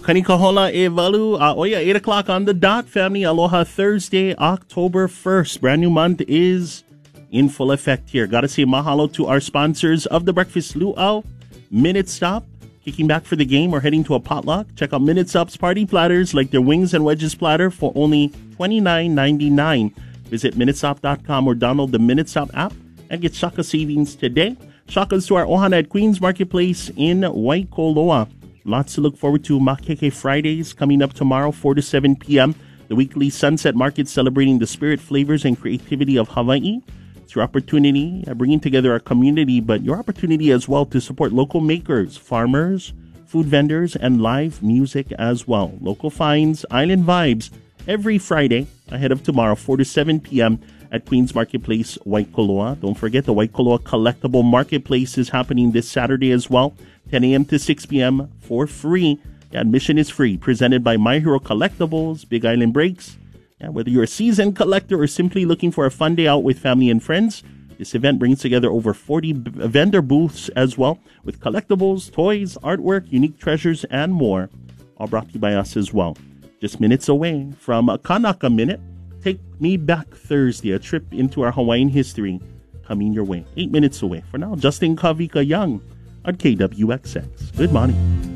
Kanika e Valu, Oya, 8 o'clock on the dot, family. Aloha Thursday, October 1st. Brand new month is in full effect here. Gotta say mahalo to our sponsors of the Breakfast Luau, Minute Stop. Kicking back for the game or heading to a potluck? Check out Minute Stop's party platters like their wings and wedges platter for only $29.99. Visit minutestop.com or download the Minute Stop app and get Shaka savings today. Shakas to our Ohana at Queens Marketplace in Waikoloa. Lots to look forward to. Makeke Fridays coming up tomorrow, 4 to 7 p.m. The weekly Sunset Market celebrating the spirit, flavors, and creativity of Hawaii. It's your opportunity, bringing together our community, but your opportunity as well to support local makers, farmers, food vendors, and live music as well. Local finds, island vibes, every Friday ahead of tomorrow, 4 to 7 p.m. at Queens Marketplace, Waikoloa. Don't forget the Waikoloa Collectible Marketplace is happening this Saturday as well, 10 a.m. to 6 p.m. for free. Admission is free, presented by My Hero Collectibles, Big Island Breaks. Whether you're a seasoned collector or simply looking for a fun day out with family and friends, this event brings together over 40 vendor booths as well, with collectibles, toys, artwork, unique treasures, and more. All brought to you by us as well. Just minutes away from a Kanaka Minute. Take Me Back Thursday, a trip into our Hawaiian history coming your way. 8 minutes away. For now, Justin Kavika Young on KWXX. Good morning.